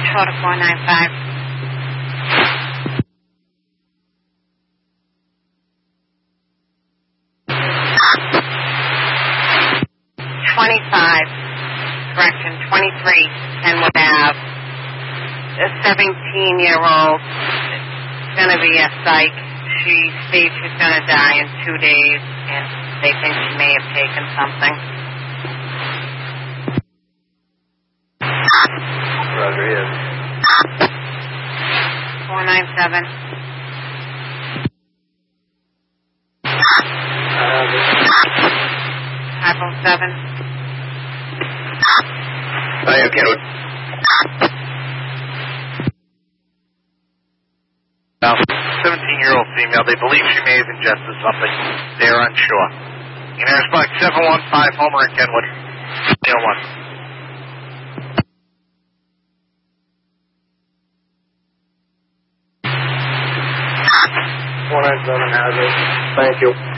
Short of 495. 25, correction, 23, Kenwood Ave. A 17-year-old is going to be a psych. She states she's going to die in 2 days, and they think she may have taken something. Rodriguez. 497. 507. I am Kenwood. Now, 17-year-old female, they believe she may have ingested something. They are unsure. You can respect 715 Homer and Kenwood. 01. 497 has it. Thank you.